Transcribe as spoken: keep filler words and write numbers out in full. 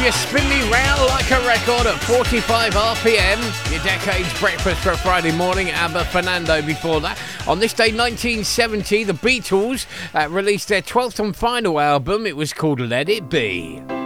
you spin me round like a record at forty-five R P M. Your decade's breakfast for a Friday morning. ABBA, Fernando before that. On this day, nineteen seventy, the Beatles uh, released their twelfth and final album. It was called Let It Be.